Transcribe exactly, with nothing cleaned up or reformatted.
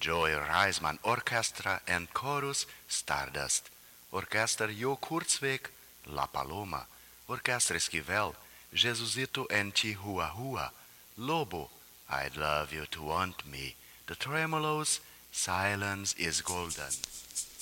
Joy Reisman Orchestra and Chorus Stardust. Orquestra Jo Kurzweg La Paloma. Orquestra Esquivel Jesucito and Chihuahua. Lobo I'd Love You to Want Me. The Tremolos Silence is Golden.